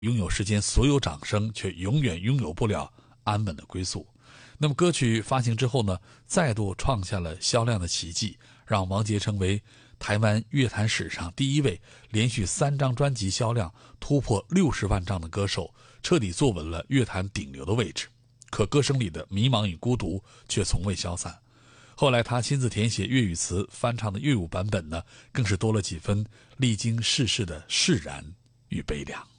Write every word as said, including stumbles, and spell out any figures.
拥有世间所有掌声，却永远拥有不了安稳的归宿。那么歌曲发行之后呢，再度创下了销量的奇迹，让王杰成为台湾乐坛史上第一位连续三张专辑销量突破六十万张的歌手，彻底坐稳了乐坛顶流的位置。可歌声里的迷茫与孤独却从未消散。后来他亲自填写粤语词，翻唱的粤语版本呢，更是多了几分历经世事的释然与悲凉。